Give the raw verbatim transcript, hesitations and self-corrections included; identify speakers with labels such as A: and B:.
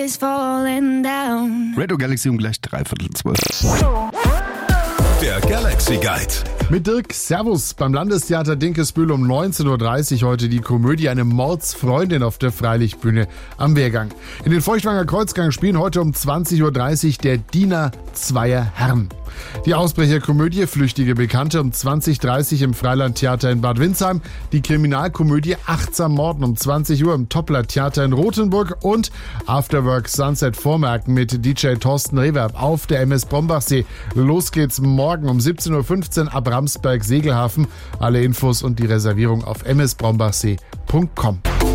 A: is falling down.
B: Radio Galaxy um gleich dreiviertel zwölf.
C: Der Galaxy Guide.
D: Mit Dirk, Servus. Beim Landestheater Dinkelsbühl um neunzehn Uhr dreißig heute die Komödie Eine Mordsfreundin auf der Freilichtbühne am Wehrgang. In den Feuchtwanger Kreuzgang spielen heute um zwanzig Uhr dreißig der Diener zweier Herren. Die Ausbrecherkomödie Flüchtige Bekannte um zwanzig Uhr dreißig im Freilandtheater in Bad Windsheim, die Kriminalkomödie Achtsam Morden um zwanzig Uhr im Toppler Theater in Rothenburg und Afterwork Sunset Vormerken mit D J Thorsten Rehwerb auf der M S Brombachsee. Los geht's morgen um siebzehn Uhr fünfzehn ab Ramsberg Segelhafen. Alle Infos und die Reservierung auf m s brombachsee punkt com.